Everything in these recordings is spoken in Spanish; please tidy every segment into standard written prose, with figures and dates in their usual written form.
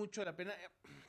mucho la pena.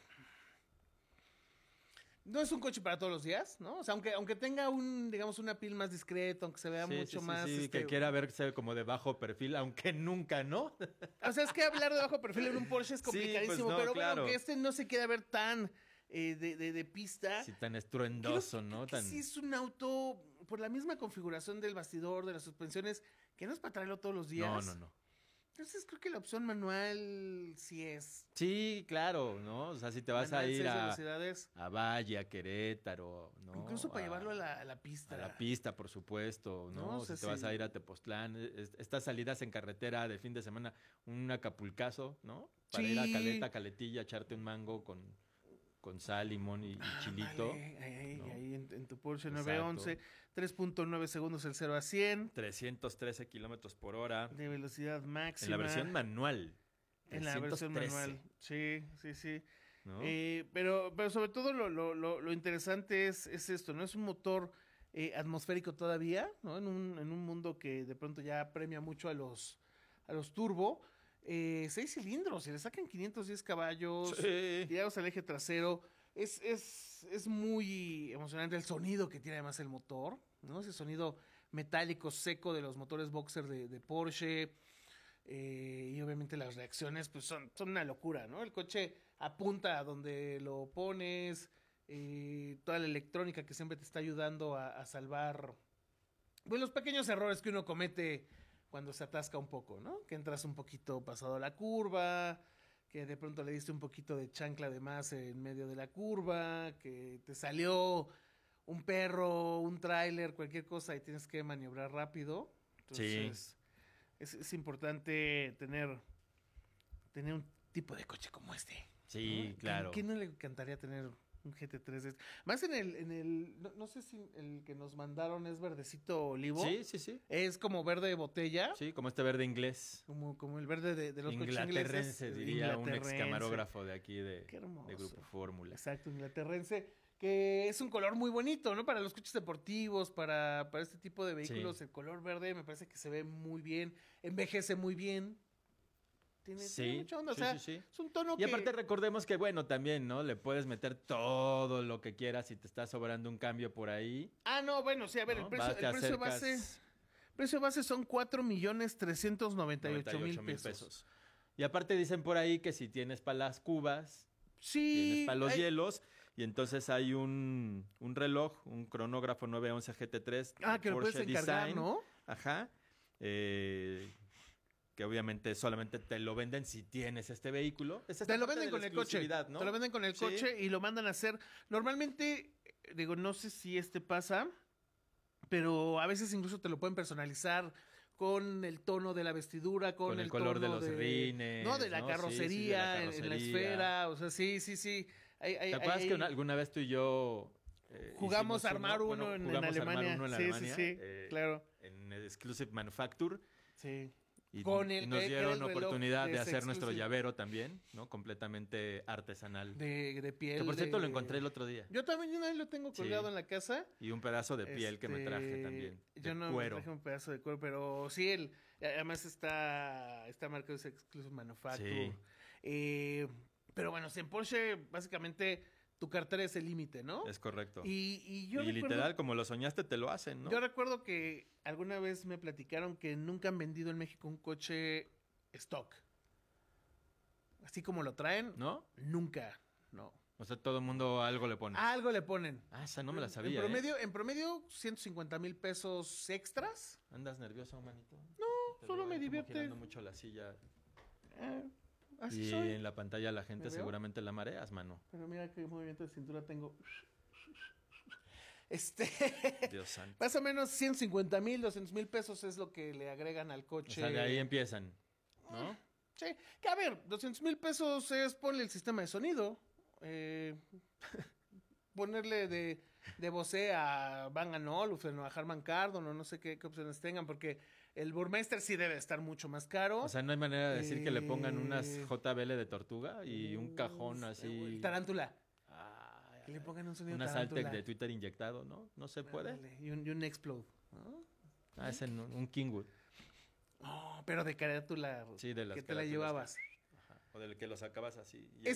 No es un coche para todos los días, ¿no? O sea, aunque tenga digamos, una piel más discreta, aunque se vea mucho más... que quiera verse como de bajo perfil, aunque nunca, ¿no? O sea, es que hablar de bajo perfil en un Porsche es Sí, complicadísimo, pues no, pero claro. bueno, que no se quiera ver tan de pista. Sí, tan estruendoso, Creo ¿no? que sí es un auto, por la misma configuración del bastidor, de las suspensiones, que no es para traerlo todos los días. No. Entonces creo que la opción manual sí es. Sí, claro, ¿no? O sea, si te vas a Manual, ir 6 velocidades. a Valle, a Querétaro, ¿no? Incluso para llevarlo a la pista. A la pista, por supuesto, ¿no? No, o Si sea, te vas sí. a ir a Tepoztlán, estas salidas en carretera de fin de semana, un Acapulcazo, ¿no? Para ir a Sí. Caletilla, echarte un mango con sal, limón y chilito. Vale, ahí, ¿no? ahí en tu Porsche Exacto. 911, 3.9 segundos el 0 a 100 313 kilómetros por hora. de velocidad máxima. En la versión manual. En la versión 313, manual, sí, sí, sí. ¿no? Pero sobre todo lo interesante es esto, ¿no? Es un motor atmosférico todavía, ¿no? En un mundo que de pronto ya premia mucho a los turbo. 6 cilindros, y le sacan 510 caballos, Sí. tirados al eje trasero. Es muy emocionante el sonido que tiene además el motor, ¿no? Ese sonido metálico seco de los motores boxer de Porsche. Y obviamente las reacciones pues son una locura, ¿no? El coche apunta a donde lo pones, toda la electrónica que siempre te está ayudando a salvar pues, los pequeños errores que uno comete cuando se atasca un poco, ¿no? Que entras un poquito pasado la curva, que de pronto le diste un poquito de chancla de más en medio de la curva, que te salió un perro, un tráiler, cualquier cosa y tienes que maniobrar rápido. Sí. Entonces... Es importante tener un tipo de coche como este. Sí, ¿No? claro. ¿Quién no le encantaría tener un GT3 de este? Más no sé si el que nos mandaron es verdecito olivo. Sí. Es como verde de botella. Sí, como este verde inglés. Como el verde de los coches ingleses. Inglaterrense, diría un ex Inglaterrense. camarógrafo de aquí Qué hermoso. de Grupo Fórmula. Exacto, inglaterrense. Que es un color muy bonito, ¿no? Para los coches deportivos, para este tipo de vehículos, Sí. el color verde me parece que se ve muy bien, envejece muy bien. Tiene mucha onda, o sea, sí. es un tono Y aparte recordemos que, bueno, también, ¿no? Le puedes meter todo lo que quieras si te está sobrando un cambio por ahí. Ah, no, bueno, sí, a ver, ¿no? el precio base son 4,398,000 pesos. Y aparte dicen por ahí que si tienes para las cubas, Sí. tienes para los hielos, y entonces hay un reloj, un cronógrafo 911 GT3. Que lo puedes encargar, ¿no? Ajá. Que obviamente solamente te lo venden si tienes este vehículo. Te lo venden con el coche, ¿no? te lo venden con el coche y lo mandan a hacer. Normalmente, digo, no sé si pasa, pero a veces incluso te lo pueden personalizar con el tono de la vestidura, con el color tono de los rines, no, de la carrocería, en la esfera, o sea, sí. ¿Te acuerdas que alguna vez tú y yo jugamos a armar uno en Alemania? Alemania, sí, claro. En Exclusive Manufacture. Sí. Y Con nos dieron oportunidad de hacer ese nuestro Exclusive. llavero también, ¿no? Completamente artesanal. De piel. Que por cierto lo encontré el otro día. Yo también una vez lo tengo colgado Sí. en la casa. Y un pedazo de piel que me traje también. Yo no cuero. me traje un pedazo de cuero, pero sí, además está marcado ese Exclusive Manufacture. Pero bueno, si en Porsche, básicamente, tu cartera es el límite, ¿no? Es correcto. Y yo y recuerdo, literal, como lo soñaste, te lo hacen, ¿no? Yo recuerdo que alguna vez me platicaron que nunca han vendido en México un coche stock. Así como lo traen, ¿No? nunca, no. O sea, todo el mundo algo le pone. Algo le ponen. Esa no me la sabía, En promedio, 150,000 pesos extras. ¿Andas nervioso, manito? No, Te solo veo me como divierte. girando mucho la silla. Así Y soy. en la pantalla la gente ¿Me veo? seguramente la mareas, mano. Pero mira qué movimiento de cintura tengo. Dios santo. Más o menos 150,000, 200,000 pesos es lo que le agregan al O coche. sea, de ahí empiezan, ¿no? Sí, que a ver, 200,000 pesos es ponle el sistema de sonido. Ponerle de Bose a Bang & Olufsen o a Harman Kardon o no sé qué opciones tengan, porque el Burmeister sí debe estar mucho más caro. O sea, no hay manera de decir que le pongan unas JBL de tortuga y un cajón así. Tarántula. Ay, Que le pongan un sonido una tarántula. Saltec de Twitter inyectado, ¿no? No se puede. Dale, y un Explode, ¿no? Ese un Kingwood. No, pero de carátula Sí, de las que te la carátulas. llevabas. Ajá. O del que lo sacabas así.